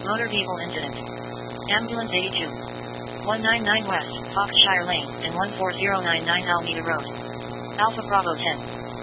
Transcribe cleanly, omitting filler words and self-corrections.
Motor vehicle incident. Ambulance AU 199 West, Foxshire Lane, and 14099 Almeida Road. Alpha Bravo 10.